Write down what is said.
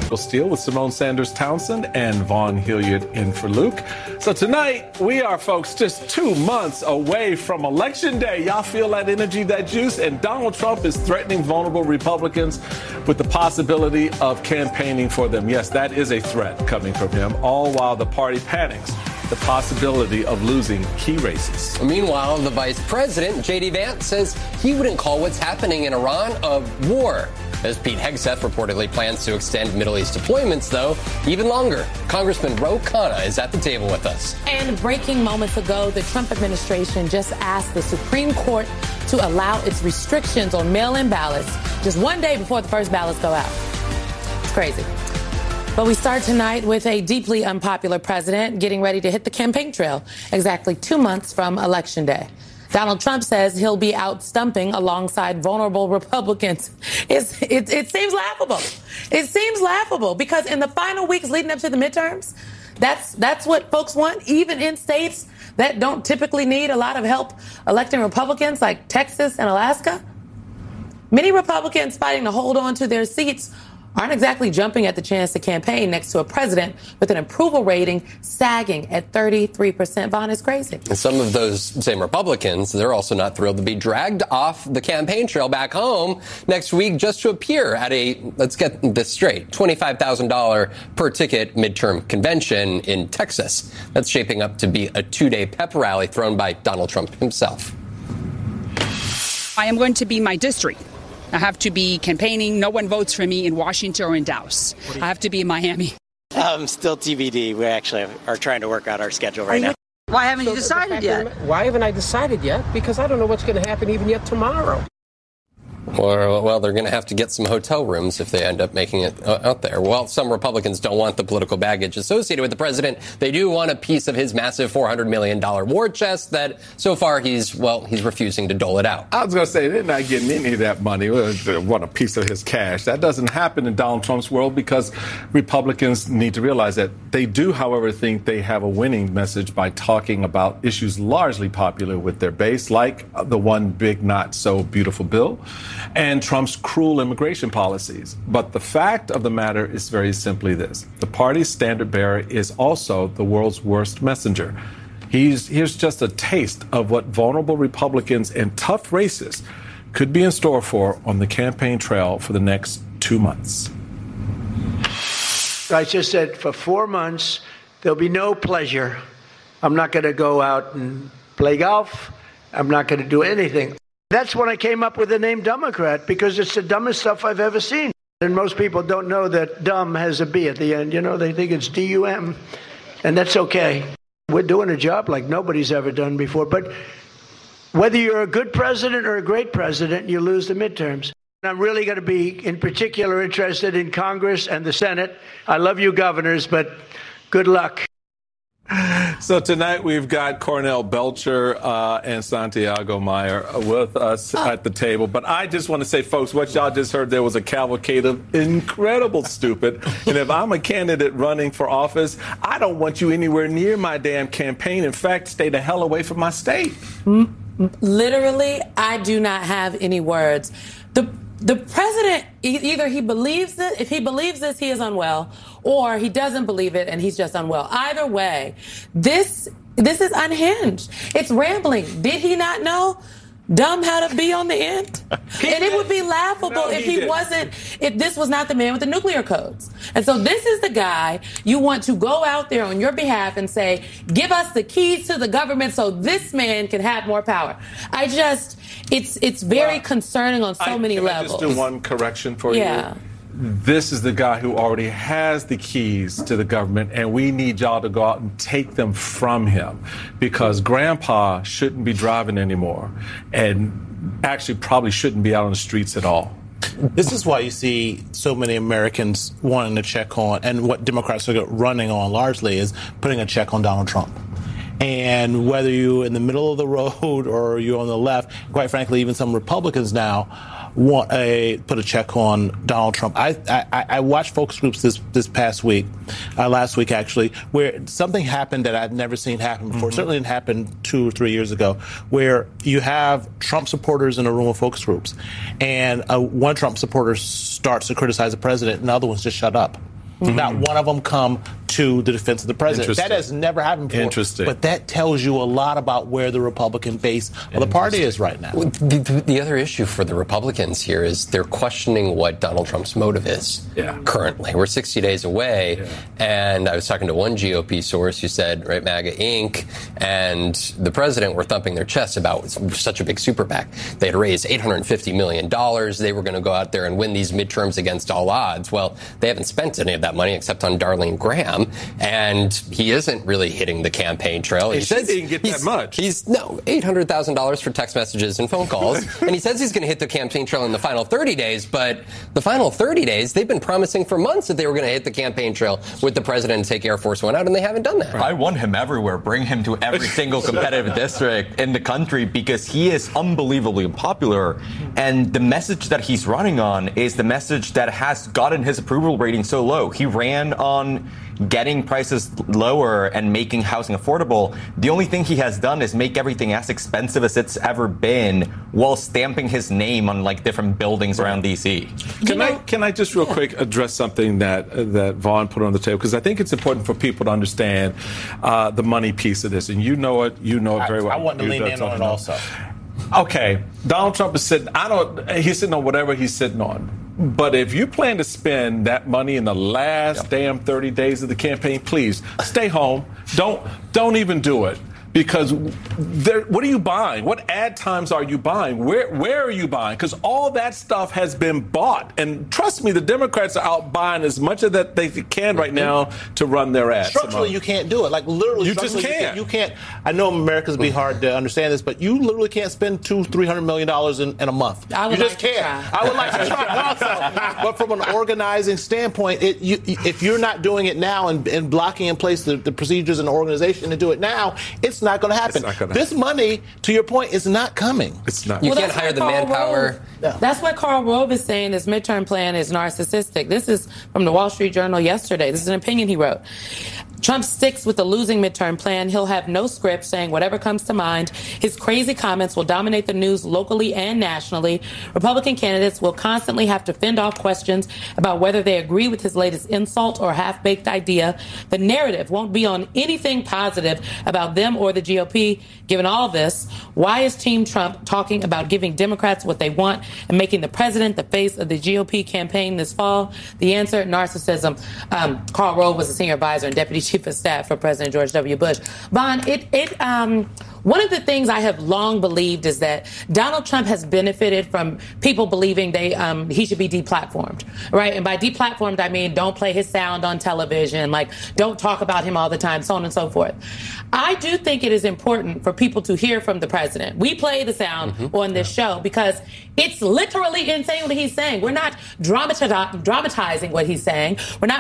Steele with Simone Sanders Townsend and Vaughn Hilliard in for Luke. So tonight, we are, folks, just 2 months away from Election Day. Y'all feel that energy, that juice? And Donald Trump is threatening vulnerable Republicans with the possibility of campaigning for them. Yes, that is a threat coming from him, all while the party panics the possibility of losing key races. Meanwhile, the vice president, J.D. Vance, says he wouldn't call what's happening in Iran a war. As Pete Hegseth reportedly plans to extend Middle East deployments, though, even longer. Congressman Ro Khanna is at the table with us. And breaking moments ago, the Trump administration just asked the Supreme Court to allow its restrictions on mail-in ballots just one day before the first ballots go out. It's crazy. But we start tonight with a deeply unpopular president getting ready to hit the campaign trail exactly 2 months from Election Day. Donald Trump says he'll be out stumping alongside vulnerable Republicans. It seems laughable. It seems laughable because in the final weeks leading up to the midterms, that's what folks want, even in states that don't typically need a lot of help electing Republicans like Texas and Alaska. Many Republicans fighting to hold on to their seats aren't exactly jumping at the chance to campaign next to a president with an approval rating sagging at 33%. Vaughn, is crazy. And some of those same Republicans, they're also not thrilled to be dragged off the campaign trail back home next week just to appear at a, let's get this straight, $25,000 per ticket midterm convention in Texas. That's shaping up to be a 2-day pep rally thrown by Donald Trump himself. I am going to be my district. I have to be campaigning. No one votes for me in Washington or in Dallas. I have to be in Miami. Still TBD. We actually are trying to work out our schedule right now. Why haven't you decided yet? Why haven't I decided yet? Because I don't know what's going to happen even yet tomorrow. Well, they're going to have to get some hotel rooms if they end up making it out there. Well, some Republicans don't want the political baggage associated with the president. They do want a piece of his massive $400 million war chest that so far he's refusing to dole it out. I was going to say, they're not getting any of that money. They want a piece of his cash. That doesn't happen in Donald Trump's world because Republicans need to realize that they do, however, think they have a winning message by talking about issues largely popular with their base, like the one big not so beautiful bill and Trump's cruel immigration policies. But the fact of the matter is very simply this. The party's standard bearer is also the world's worst messenger. Here's just a taste of what vulnerable Republicans in tough races could be in store for on the campaign trail for the next 2 months. I just said for 4 months, there'll be no pleasure. I'm not going to go out and play golf. I'm not going to do anything. That's when I came up with the name Democrat, because it's the dumbest stuff I've ever seen. And most people don't know that dumb has a B at the end. You know, they think it's D-U-M, and that's okay. We're doing a job like nobody's ever done before. But whether you're a good president or a great president, you lose the midterms. I'm really going to be, in particular, interested in Congress and the Senate. I love you, governors, but good luck. So tonight we've got Cornell Belcher and Santiago Meyer with us at the table. But I just want to say, folks, what y'all just heard there was a cavalcade of incredible stupid. And if I'm a candidate running for office, I don't want you anywhere near my damn campaign. In fact, stay the hell away from my state. Literally, I do not have any words. The president, either he believes it, if he believes this, he is unwell, or he doesn't believe it and he's just unwell. Either way, this is unhinged. It's rambling. Did he not know dumb how to be on the end? And it would be laughable if this was not the man with the nuclear codes. And so this is the guy you want to go out there on your behalf and say, give us the keys to the government so this man can have more power. It's very concerning on so many levels. Can I just do one correction for you? This is the guy who already has the keys to the government, and we need y'all to go out and take them from him, because Grandpa shouldn't be driving anymore and actually probably shouldn't be out on the streets at all. This is why you see so many Americans wanting to check on, and what Democrats are running on largely is putting a check on Donald Trump. And whether you're in the middle of the road or you're on the left, quite frankly, even some Republicans now want put a check on Donald Trump. I watched focus groups this past week, last week actually, where something happened that I've never seen happen before. Certainly didn't happen 2 or 3 years ago, where you have Trump supporters in a room of focus groups, and one Trump supporter starts to criticize the president, and the other ones just shut up. Not one of them come to the defense of the president. That has never happened before. Interesting. But that tells you a lot about where the Republican base of the party is right now. The other issue for the Republicans here is they're questioning what Donald Trump's motive is currently. We're 60 days away, and I was talking to one GOP source who said, right, MAGA Inc. and the president were thumping their chests about such a big super PAC. They had raised $850 million. They were going to go out there and win these midterms against all odds. Well, they haven't spent any of that money except on Darlene Graham, and he isn't really hitting the campaign trail. He says he didn't get that much. He's $800,000 for text messages and phone calls, and he says he's going to hit the campaign trail in the final 30 days, but the final 30 days, they've been promising for months that they were going to hit the campaign trail with the president and take Air Force One out, and they haven't done that. I want him everywhere. Bring him to every single competitive district in the country because he is unbelievably popular, and the message that he's running on is the message that has gotten his approval rating so low. He ran on getting prices lower and making housing affordable. The only thing he has done is make everything as expensive as it's ever been while stamping his name on like different buildings around D.C. Can I just real quick address something that Vaughn put on the table? Because I think it's important for people to understand the money piece of this. And you know it very well. I want to lean in on it also. Okay, Donald Trump is sitting, he's sitting on whatever he's sitting on. But if you plan to spend that money in the last damn 30 days of the campaign, please stay home. Don't even do it. Because what are you buying? What ad times are you buying? Where are you buying? Because all that stuff has been bought. And trust me, the Democrats are out buying as much of that they can right now to run their ads. Structurally, you can't do it. Like literally, you just can't. You can't. I know Americans be hard to understand this, but you literally can't spend $200-300 million in a month. I would you like just to can't. try. I would like to try also. But from an organizing standpoint, if you're not doing it now and blocking in place the procedures and the organization to do it now, it's not going to happen. This money, to your point, is not coming. It's not. You can't hire the manpower. That's what Karl Rove is saying. This midterm plan is narcissistic. This is from the Wall Street Journal yesterday. This is an opinion he wrote. Trump sticks with the losing midterm plan. He'll have no script, saying whatever comes to mind. His crazy comments will dominate the news locally and nationally. Republican candidates will constantly have to fend off questions about whether they agree with his latest insult or half-baked idea. The narrative won't be on anything positive about them or the GOP. Given all this, why is Team Trump talking about giving Democrats what they want and making the president the face of the GOP campaign this fall? The answer, narcissism. Karl Rove was a senior advisor and deputy chief of staff for President George W. Bush. Vaughn, one of the things I have long believed is that Donald Trump has benefited from people believing he should be deplatformed, right? And by deplatformed, I mean don't play his sound on television, like don't talk about him all the time, so on and so forth. I do think it is important for people to hear from the president. We play the sound on this show because it's literally insane what he's saying. We're not dramatizing what he's saying. We're not